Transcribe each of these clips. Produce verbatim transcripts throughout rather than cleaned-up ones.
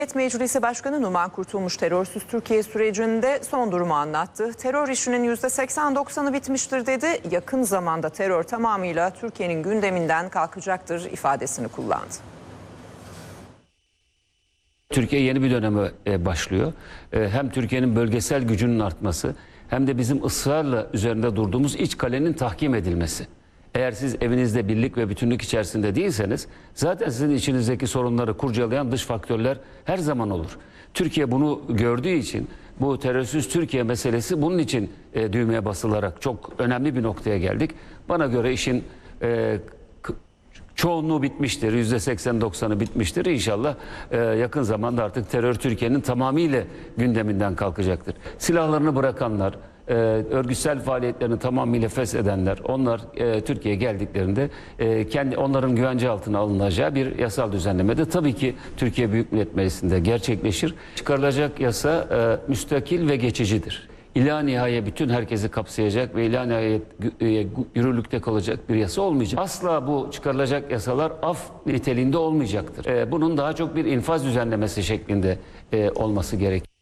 Millet Meclisi Başkanı Numan Kurtulmuş terörsüz Türkiye sürecinde son durumu anlattı. Terör işinin yüzde seksen doksanı bitmiştir dedi. Yakın zamanda terör tamamıyla Türkiye'nin gündeminden kalkacaktır ifadesini kullandı. Türkiye yeni bir döneme başlıyor. Hem Türkiye'nin bölgesel gücünün artması hem de bizim ısrarla üzerinde durduğumuz iç kalenin tahkim edilmesi. Eğer siz evinizde birlik ve bütünlük içerisinde değilseniz zaten sizin içinizdeki sorunları kurcalayan dış faktörler her zaman olur. Türkiye bunu gördüğü için bu terörsüz Türkiye meselesi bunun için e, düğmeye basılarak çok önemli bir noktaya geldik. Bana göre işin e, çoğunluğu bitmiştir. yüzde seksen doksanı bitmiştir. İnşallah e, yakın zamanda artık terör Türkiye'nin tamamıyla gündeminden kalkacaktır. Silahlarını bırakanlar, e, örgütsel faaliyetlerini tamamıyla feshedenler, onlar e, Türkiye'ye geldiklerinde e, kendi onların güvence altına alınacağı bir yasal düzenlemede tabii ki Türkiye Büyük Millet Meclisi'nde gerçekleşir. Çıkarılacak yasa e, müstakil ve geçicidir. İlâ nihaya bütün herkesi kapsayacak ve ilâ nihayet yürürlükte kalacak bir yasa olmayacak. Asla bu çıkarılacak yasalar af niteliğinde olmayacaktır. Ee, bunun daha çok bir infaz düzenlemesi şeklinde e, olması gerekir.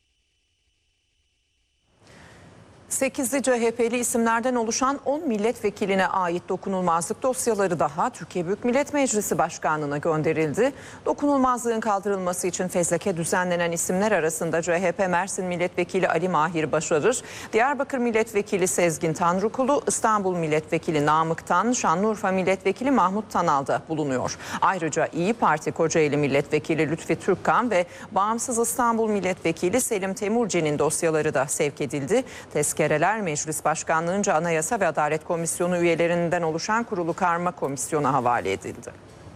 sekizli C H P'li isimlerden oluşan on milletvekiline ait dokunulmazlık dosyaları daha Türkiye Büyük Millet Meclisi Başkanlığı'na gönderildi. Dokunulmazlığın kaldırılması için fezleke düzenlenen isimler arasında C H P Mersin Milletvekili Ali Mahir Başarır, Diyarbakır Milletvekili Sezgin Tanrıkulu, İstanbul Milletvekili Namık Tan, Şanlıurfa Milletvekili Mahmut Tanal da bulunuyor. Ayrıca İyi Parti Kocaeli Milletvekili Lütfi Türkkan ve Bağımsız İstanbul Milletvekili Selim Temurci'nin dosyaları da sevk edildi. Tezkere Tezkereler Meclis Başkanlığı'nca Anayasa ve Adalet Komisyonu üyelerinden oluşan Kurulu Karma Komisyon'a havale edildi.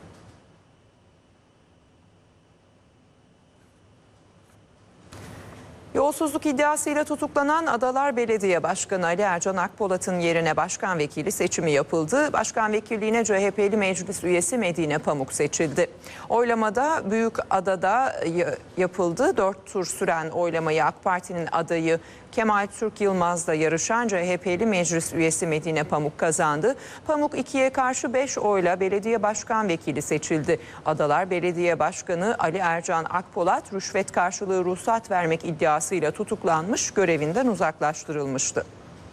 Yolsuzluk iddiasıyla tutuklanan Adalar Belediye Başkanı Ali Ercan Akpolat'ın yerine başkan vekili seçimi yapıldı. Başkan vekilliğine C H P'li meclis üyesi Medine Pamuk seçildi. Oylamada Büyükada'da yapıldı. Dört tur süren oylamayı AK Parti'nin adayı Kemal Türk Yılmaz'la yarışan C H P'li meclis üyesi Medine Pamuk kazandı. Pamuk ikiye karşı beş oyla belediye başkan vekili seçildi. Adalar Belediye Başkanı Ali Ercan Akpolat rüşvet karşılığı ruhsat vermek iddiasıyla tutuklanmış, görevinden uzaklaştırılmıştı.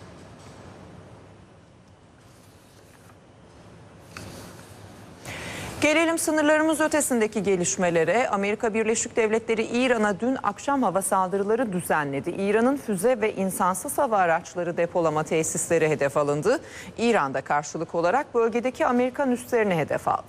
Gelelim sınırlarımız ötesindeki gelişmelere. Amerika Birleşik Devletleri İran'a dün akşam hava saldırıları düzenledi. İran'ın füze ve insansız hava araçları depolama tesisleri hedef alındı. İran da karşılık olarak bölgedeki Amerikan üslerini hedef aldı.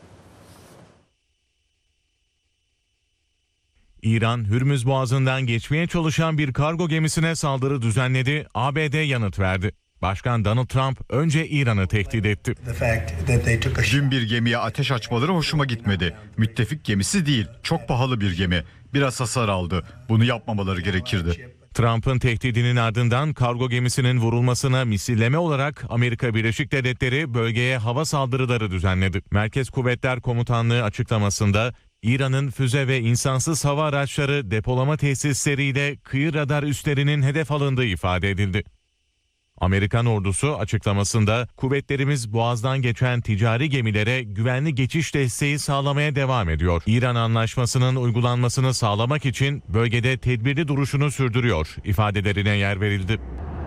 İran, Hürmüz Boğazı'ndan geçmeye çalışan bir kargo gemisine saldırı düzenledi, A B D yanıt verdi. Başkan Donald Trump önce İran'ı tehdit etti. Dün bir gemiye ateş açmaları hoşuma gitmedi. Müttefik gemisi değil, çok pahalı bir gemi. Biraz hasar aldı. Bunu yapmamaları gerekirdi. Trump'ın tehdidinin ardından kargo gemisinin vurulmasına misilleme olarak Amerika Birleşik Devletleri bölgeye hava saldırıları düzenledi. Merkez Kuvvetler Komutanlığı açıklamasında İran'ın füze ve insansız hava araçları depolama tesisleriyle kıyı radar üslerinin hedef alındığı ifade edildi. Amerikan ordusu açıklamasında kuvvetlerimiz Boğaz'dan geçen ticari gemilere güvenli geçiş desteği sağlamaya devam ediyor. İran anlaşmasının uygulanmasını sağlamak için bölgede tedbirli duruşunu sürdürüyor ifadelerine yer verildi.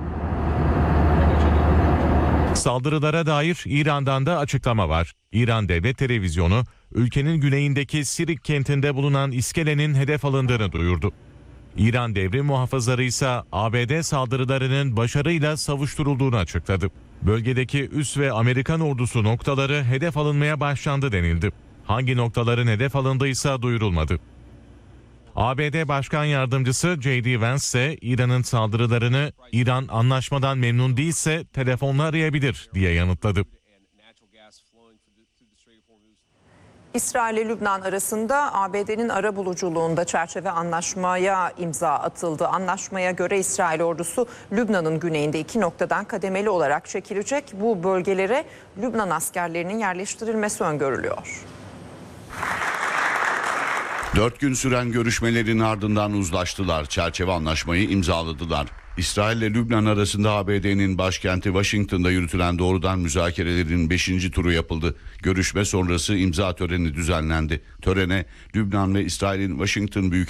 Saldırılara dair İran'dan da açıklama var. İran Devlet Televizyonu ülkenin güneyindeki Sirik kentinde bulunan iskelenin hedef alındığını duyurdu. İran devrim muhafızları ise A B D saldırılarının başarıyla savuşturulduğunu açıkladı. Bölgedeki üs ve Amerikan ordusu noktaları hedef alınmaya başlandı denildi. Hangi noktaların hedef alındıysa duyurulmadı. A B D Başkan Yardımcısı J D Vance ise İran'ın saldırılarını İran anlaşmadan memnun değilse telefonla arayabilir diye yanıtladı. İsrail ile Lübnan arasında A B D'nin arabuluculuğunda çerçeve anlaşmaya imza atıldı. Anlaşmaya göre İsrail ordusu Lübnan'ın güneyinde iki noktadan kademeli olarak çekilecek. Bu bölgelere Lübnan askerlerinin yerleştirilmesi öngörülüyor. Dört gün süren görüşmelerin ardından uzlaştılar. Çerçeve anlaşmayı imzaladılar. İsrail ile Lübnan arasında A B D'nin başkenti Washington'da yürütülen doğrudan müzakerelerin beşinci turu yapıldı. Görüşme sonrası imza töreni düzenlendi. Törene Lübnan ve İsrail'in Washington Büyük